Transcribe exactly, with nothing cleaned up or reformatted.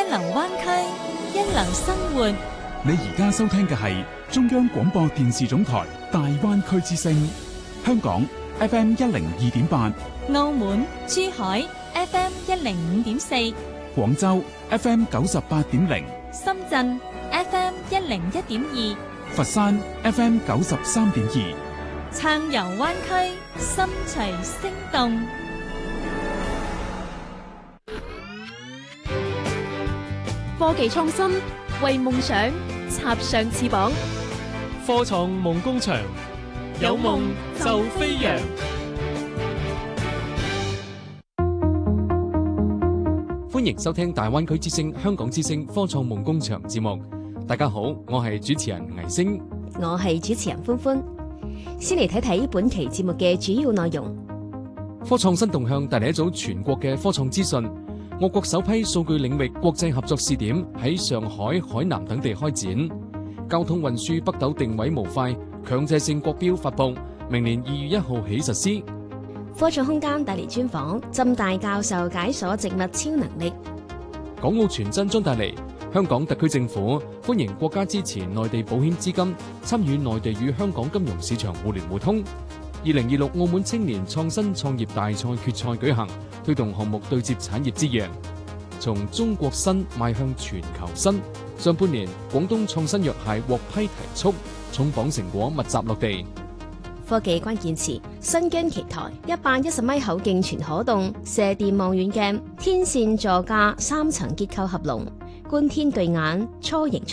流灣區，一流生活。 你而家收聽嘅係中央廣播電視總台大灣區之聲，香港 F M 一零二點八， 澳門、珠海 F M 一零五點四， 廣州 F M 九十八點零， 深圳 F M 一零一點二， 佛山 F M 九十三點二。 暢遊灣區，心隨聲動。 科技創新，為夢想插上翅膀。 科創夢工場，有夢就飛揚。歡迎收聽大灣區之聲、香港之聲科創夢工場節目。大家好，我係主持人倪星， 我係主持人歡歡。先嚟睇睇本期節目嘅主要內容。 科創新動向帶嚟一組全國嘅科創資訊。我國首批數據領域國際合作試點喺上海、海南等地開展。交通運輸北斗定位模塊強制性國標發布，明年二月一號起實施。 科創空間帶嚟專訪，浸大教授解鎖植物超能力。 港澳傳真將帶嚟香港特區政府歡迎國家支持內地保險資金參與內地與香港金融市場互聯互通。二零二六澳門青年創新創業大賽決賽舉行，推動項目對接產業資源，從中國新邁向全球新。上半年廣東創新藥械獲批提速，重磅成果密集落地。 科技關鍵詞：新疆奇台一百一十米口徑全可動射電望遠鏡，天線座架三層結構合龍，觀天對眼初型